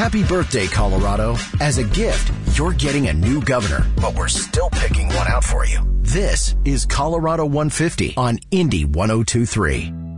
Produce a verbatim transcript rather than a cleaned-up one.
Happy birthday, Colorado. As a gift, you're getting a new governor, but we're still picking one out for you. This is Colorado one fifty on Indy one oh two three.